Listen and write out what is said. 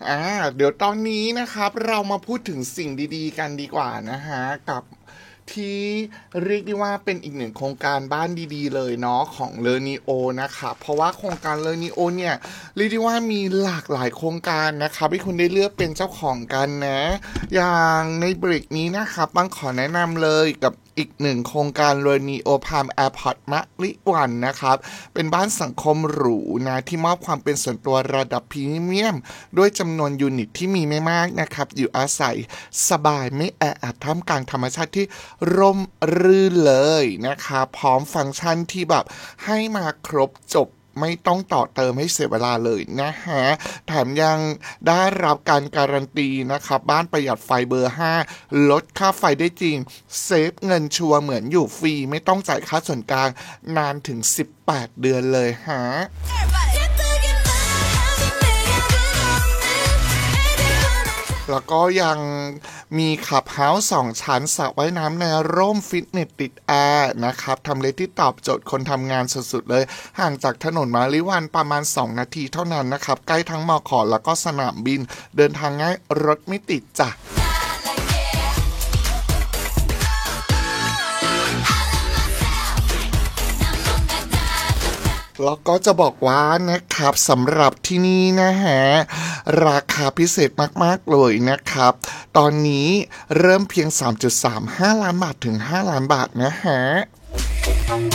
อ่าเดี๋ยวตอนนี้นะครับเรามาพูดถึงสิ่งดีๆกันดีกว่านะฮะกับที่เรียกได้ว่าเป็นอีกหนึ่งโครงการบ้านดีๆเลยเนาะของเลอนีโอนะครับเพราะว่าโครงการเลอนีโอเนี่ยเรียกได้ว่ามีหลากหลายโครงการนะครับให้คุณได้เลือกเป็นเจ้าของกันนะอย่างในเบรกนี้นะครับบังขอแนะนำเลยกับอีกหนึ่งโครงการเลอนีโอพามแอร์พอร์ตมะลิวันนะครับเป็นบ้านสังคมหรูนะที่มอบความเป็นส่วนตัวระดับพรีเมียมด้วยจำนวนยูนิตที่มีไม่มากนะครับอยู่อาศัยสบายไม่แออัดท่ามกลางธรรมชาติที่ร่มรื่นเลยนะครับพร้อมฟังก์ชันที่แบบให้มาครบจบไม่ต้องต่อเติมให้เสียเวลาเลยนะฮะแถมยังได้รับการการันตีนะครับบ้านประหยัดไฟเบอร์ 5ลดค่าไฟได้จริงเซฟเงินชัวร์เหมือนอยู่ฟรีไม่ต้องจ่ายค่าส่วนกลางนานถึง18เดือนเลยฮะแล้วก็ยังมีขับเฮาส์2ชั้นสระว่ายน้ำในร่มฟิตเนสติดแอร์นะครับทำเลที่ตอบโจทย์คนทำงานสุดๆเลยห่างจากถนนมาลิวันประมาณ2นาทีเท่านั้นนะครับใกล้ทั้งมอขอแล้วก็สนามบินเดินทางง่ายรถไม่ติดจ้ะแล้วก็จะบอกว่านะครับสำหรับที่นี่นะฮะราคาพิเศษมากๆเลยนะครับตอนนี้เริ่มเพียง 3.35 ล้านบาทถึง5ล้านบาทนะฮะ